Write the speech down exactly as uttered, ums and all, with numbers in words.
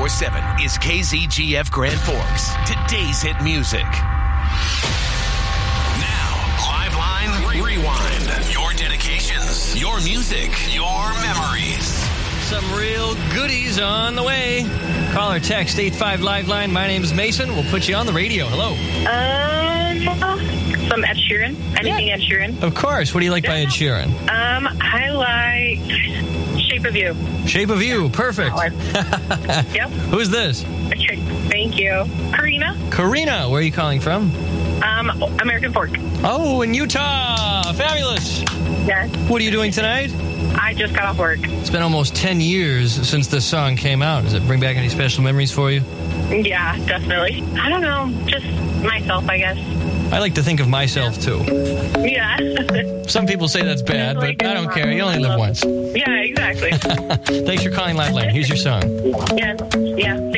seven is K Z G F Grand Forks. Today's hit music. Now, Live Line Rewind. Your dedications, your music, your memories. Some real goodies on the way. Call or text eight five Live Line. My name is Mason. We'll put you on the radio. Hello. Um, some Ed Sheeran. Anything Yeah. Ed Sheeran. Of course. What do you like by Ed Sheeran? Um, I like Shape of You. Shape of You. Perfect. Yep. Who's this? Okay. Thank you. Karina. Karina. Where are you calling from? Um, American Fork. Oh, in Utah. Fabulous. Yes. What are you doing tonight? I just got off work. It's been almost ten years since this song came out. Does it bring back any special memories for you? Yeah, definitely. I don't know. Just myself, I guess. I like to think of myself, too. Yeah. Some people say that's bad, but I don't care. You only live once. Yeah, exactly. Thanks for calling Live Line. Here's your song. Yeah. Yeah.